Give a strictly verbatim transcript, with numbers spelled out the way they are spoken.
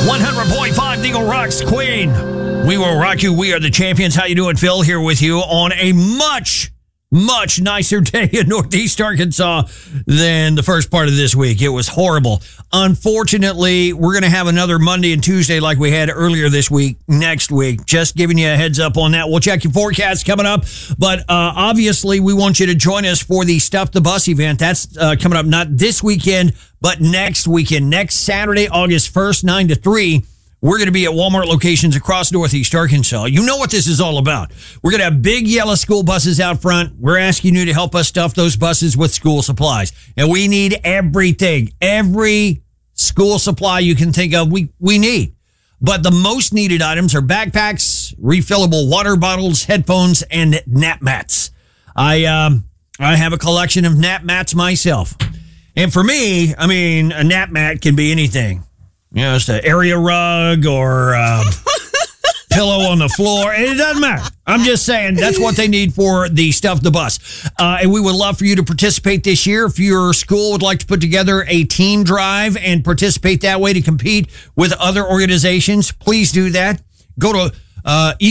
one hundred point five Eagle Rock's Queen. We will rock you. We are the champions. How you doing, Phil? Here with you on a much, much nicer day in Northeast Arkansas than the first part of this week. It was horrible. Unfortunately, we're going to have another Monday and Tuesday like we had earlier this week, next week. Just giving you a heads up on that. We'll check your forecast coming up. But uh, obviously, we want you to join us for the Stuff the Bus event. That's uh, coming up not this weekend, but next weekend. Next Saturday, August first, nine to three. We're going to be at Walmart locations across Northeast Arkansas. You know what this is all about. We're going to have big yellow school buses out front. We're asking you to help us stuff those buses with school supplies. And we need everything. Every school supply you can think of, we, we need. But the most needed items are backpacks, refillable water bottles, headphones, and nap mats. I, um, I have a collection of nap mats myself. And for me, I mean, a nap mat can be anything. You know, it's an area rug or a pillow on the floor. It doesn't matter. I'm just saying that's what they need for the Stuff the Bus. Uh, and we would love for you to participate this year. If your school would like to put together a team drive and participate that way to compete with other organizations, please do that. Go to uh,